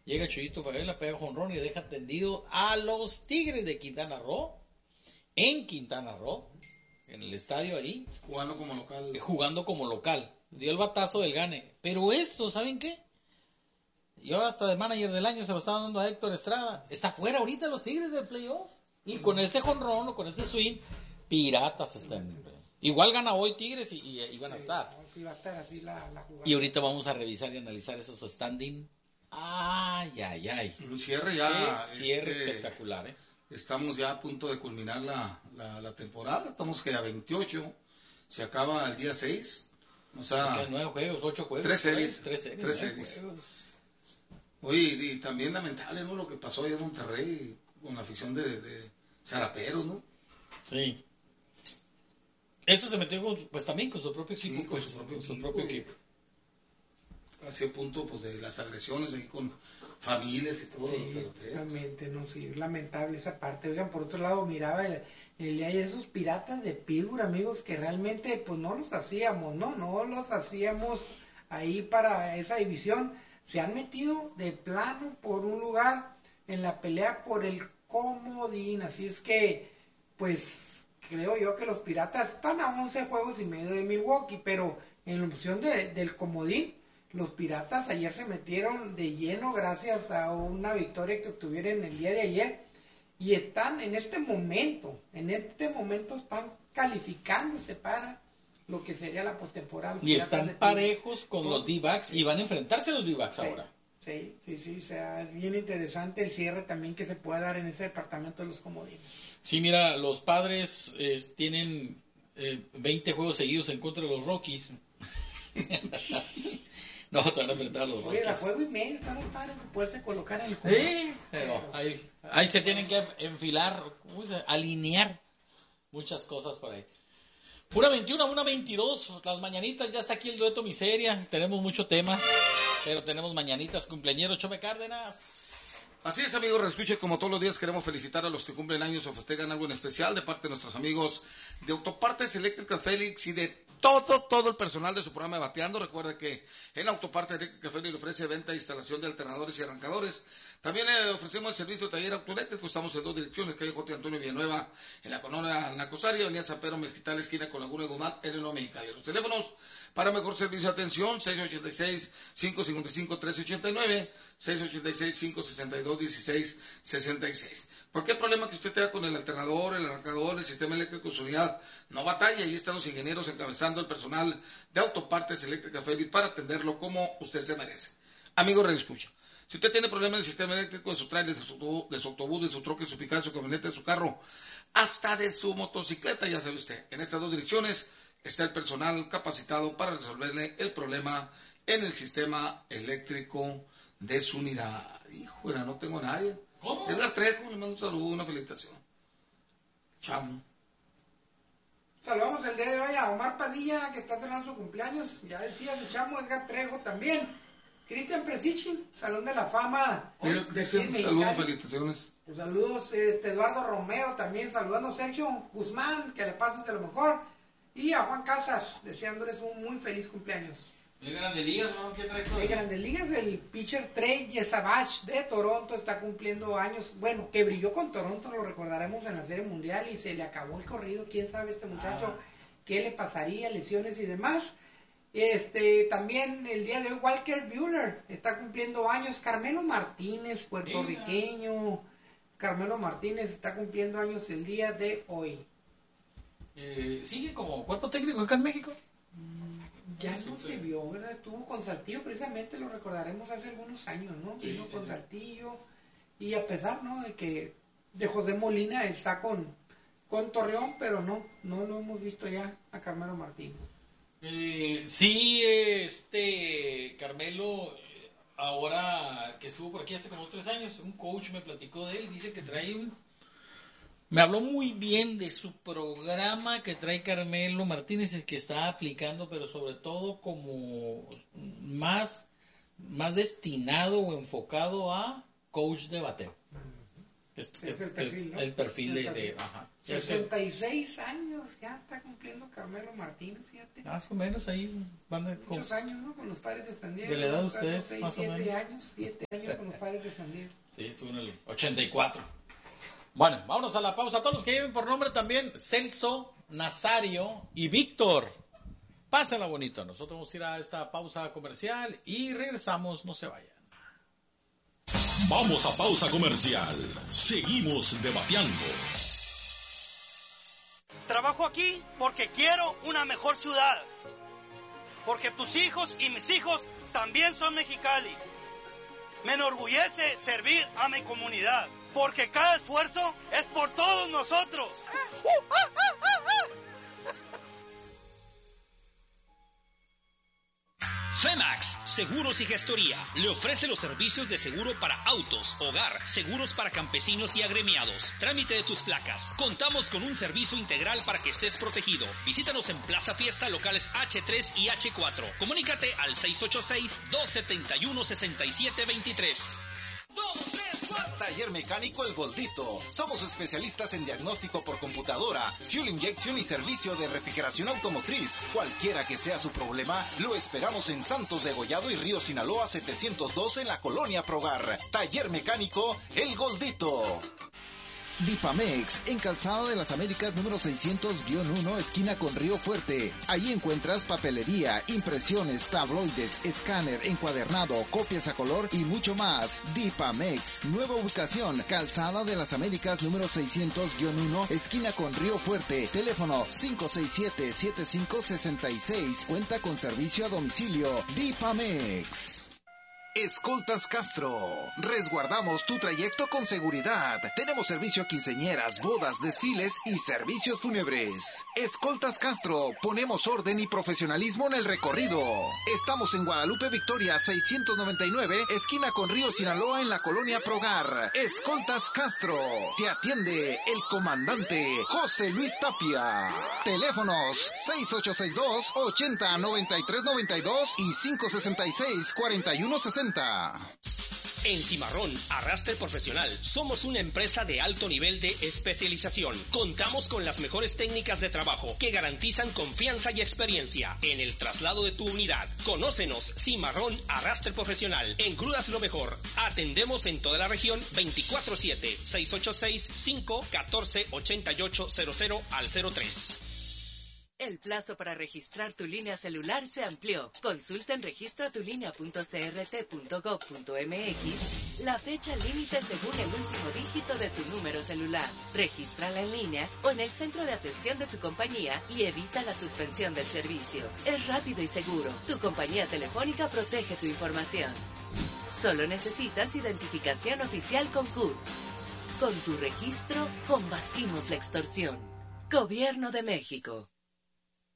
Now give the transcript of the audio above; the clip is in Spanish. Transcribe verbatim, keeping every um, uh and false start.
Llega Chuyito Favela, pega jonrón y deja tendido a los Tigres de Quintana Roo. En Quintana Roo. En el estadio ahí. Jugando como local. Jugando como local. Dio el batazo del gane. Pero esto, ¿saben qué? Yo hasta de manager del año se lo estaba dando a Héctor Estrada. Está fuera ahorita los Tigres del playoff. Y con este jonrón o con este swing, Piratas están. Igual gana hoy Tigres y, y, y van a Sí, estar. no, sí va a estar así la, la jugada. Y ahorita vamos a revisar y analizar esos standing. Ay, ay, ay. Un cierre ya. Qué cierre este, espectacular, ¿eh? Estamos ya a punto de culminar la, la, la temporada. Estamos que a veintiocho. Se acaba el día seis. O sea, Porque nueve juegos, ocho juegos. Tres series. Tres series. Tres nueve series. juegos. Oye, y, y también lamentable, ¿no? Lo que pasó allá en Monterrey con la afición de, de Zaraperos, ¿no? Sí. Eso se metió con, pues también con su propio equipo. Sí, con pues, su propio con su equipo. propio equipo. Hacia el punto, pues, de las agresiones ahí con familias y todo. Sí, los peloteros. realmente, no, sí, lamentable esa parte. Oigan, por otro lado, miraba el, el día ayer esos piratas de Pittsburgh, amigos, que realmente, pues, no los hacíamos, ¿no? No los hacíamos ahí para esa división. Se han metido de plano por un lugar en la pelea por el comodín. Así es que, pues, creo yo que los piratas están a once juegos y medio de Milwaukee, pero en la opción de, del comodín, los piratas ayer se metieron de lleno gracias a una victoria que obtuvieron el día de ayer y están en este momento, en este momento están calificándose para lo que sería la postemporada. Los Y Piratas están de Pittsburgh. parejos con los D-backs y van a enfrentarse a los D-backs Sí, ahora. sí, sí, sí, o sea, es bien interesante el cierre también que se puede dar en ese departamento de los comodines. Sí, mira, los Padres eh, tienen eh, veinte juegos seguidos en contra de los Rockies. No, se van a enfrentar a los Oye, la Rockies. juego y medio está muy padre de poderse colocar en el juego. Sí, pero ahí, ahí se tienen que enfilar, ¿cómo se dice? Alinear muchas cosas por ahí. Una veintiuno, una veintidós, las mañanitas, ya está aquí el dueto miseria, tenemos mucho tema, pero tenemos mañanitas, cumpleañero Chome Cárdenas. Así es, amigos, reescuche, como todos los días queremos felicitar a los que cumplen años o festejan algo en especial de parte de nuestros amigos de Autopartes Eléctricas Félix y de todo, todo el personal de su programa de Bateando. Recuerde que en Autopartes Eléctricas Félix le ofrece venta e instalación de alternadores y arrancadores. También le ofrecemos el servicio de taller autoeléctrico. Estamos en dos direcciones, calle J. Antonio Villanueva, en la colonia Nacosaria, avenida San Pedro Mezquital, esquina con Laguna de Guzmán, en el Nuevo Mexicali. Los teléfonos para mejor servicio de atención, seis ocho seis, cinco cinco cinco, tres ocho nueve, seis ocho seis, cinco seis dos, uno seis seis seis. Cualquier problema que usted tenga con el alternador, el arrancador, el sistema eléctrico de su unidad, no batalla. Ahí están los ingenieros encabezando el personal de Autopartes Eléctricas Félix para atenderlo como usted se merece. Amigo reescucha, si usted tiene problemas en el sistema eléctrico de su trailer, de su autobús, de su, autobús, de su troque, de su pickup, de su camioneta, de su carro, hasta de su motocicleta, ya sabe usted, en estas dos direcciones está el personal capacitado para resolverle el problema en el sistema eléctrico de su unidad. Híjole, no tengo a nadie. ¿Cómo? Edgar Trejo, le mando un saludo, una felicitación. Chamo. Saludamos el día de hoy a Omar Padilla, que está celebrando su cumpleaños. Ya decía, el chamo Edgar Trejo también. Cristian Presichi, Salón de la Fama. Eh, de Cristian, Mexicali. saludos, felicitaciones. Saludos, este, Eduardo Romero también, saludando a Sergio Guzmán, que le pases de lo mejor. Y a Juan Casas, deseándoles un muy feliz cumpleaños. ¿De Grandes Ligas, no? ¿Qué trae? De Grandes Ligas, el pitcher Trey Yesavage de Toronto está cumpliendo años. Bueno, que brilló con Toronto, lo recordaremos en la Serie Mundial y se le acabó el corrido. ¿Quién sabe este muchacho Ah. qué le pasaría, lesiones y demás? Este, también el día de hoy Walker Buehler está cumpliendo años. Carmelo Martínez, puertorriqueño. Carmelo Martínez está cumpliendo años el día de hoy. Eh, ¿Sigue como cuerpo técnico acá en México? Ya no se vio, ¿verdad? Estuvo con Saltillo, precisamente lo recordaremos hace algunos años, ¿no? Sí, Vino sí, con sí. Saltillo. Y a pesar, ¿no? De que de José Molina está con, con Torreón, pero no, no lo hemos visto ya a Carmelo Martínez. Eh, sí, este Carmelo, eh, ahora que estuvo por aquí hace como tres años, un coach me platicó de él, dice que trae un... Me habló muy bien de su programa que trae Carmelo Martínez, el que está aplicando, pero sobre todo como más, más destinado o enfocado a coach de bateo. Es, es el perfil, ¿no? El perfil de... El perfil. de ajá. sesenta y seis años ya está cumpliendo Carmelo Martínez, fíjate. Más o menos ahí van a... Muchos años, ¿no? Con los Padres de San Diego. De la edad de Los ustedes, seis, más o siete menos. años, siete años con los Padres de San Diego. Sí, estuvo en el ochenta y cuatro. Bueno, vámonos a la pausa. A todos los que lleven por nombre también, Celso, Nazario y Víctor. Pásenla bonito. Nosotros vamos a ir a esta pausa comercial y regresamos. No se vayan. Vamos a pausa comercial. Seguimos debateando. Trabajo aquí porque quiero una mejor ciudad. Porque tus hijos y mis hijos también son Mexicali. Me enorgullece servir a mi comunidad. Porque cada esfuerzo es por todos nosotros. Femax Seguros y Gestoría le ofrece los servicios de seguro para autos, hogar, seguros para campesinos y agremiados, trámite de tus placas. Contamos con un servicio integral para que estés protegido. Visítanos en Plaza Fiesta, locales hache tres y hache cuatro. Comunícate al seis ocho seis, dos siete uno, seis siete dos tres. Taller Mecánico El Goldito. Somos especialistas en diagnóstico por computadora, fuel injection y servicio de refrigeración automotriz. Cualquiera que sea su problema, lo esperamos en Santos de Gollado y Río Sinaloa setecientos dos en la Colonia Progar. Taller Mecánico El Goldito. Dipamex, en Calzada de las Américas número seiscientos uno, esquina con Río Fuerte. Allí encuentras papelería, impresiones, tabloides, escáner, encuadernado, copias a color y mucho más. Dipamex, nueva ubicación, Calzada de las Américas número seiscientos uno, esquina con Río Fuerte. Teléfono cinco seis siete, siete cinco seis seis. Cuenta con servicio a domicilio. Dipamex. Escoltas Castro. Resguardamos tu trayecto con seguridad. Tenemos servicio a quinceañeras, bodas, desfiles y servicios fúnebres. Escoltas Castro. Ponemos orden y profesionalismo en el recorrido. Estamos en Guadalupe Victoria seiscientos noventa y nueve, esquina con Río Sinaloa en la Colonia Progar. Escoltas Castro. Te atiende el comandante José Luis Tapia. Teléfonos seis ocho seis dos, ochenta, noventa y tres noventa y dos y cinco sesenta y seis, cuarenta y uno sesenta. En Cimarrón Arrastre Profesional somos una empresa de alto nivel de especialización. Contamos con las mejores técnicas de trabajo que garantizan confianza y experiencia en el traslado de tu unidad. Conócenos, Cimarrón Arrastre Profesional. En Grúas lo mejor. Atendemos en toda la región veinticuatro siete, seis ocho seis, cinco uno cuatro, ocho ocho cero cero al cero tres. El plazo para registrar tu línea celular se amplió. Consulta en registrotulinea punto c r t punto gov punto m x la fecha límite según el último dígito de tu número celular. Regístrala en línea o en el centro de atención de tu compañía y evita la suspensión del servicio. Es rápido y seguro. Tu compañía telefónica protege tu información. Solo necesitas identificación oficial con C U R. Con tu registro combatimos la extorsión. Gobierno de México.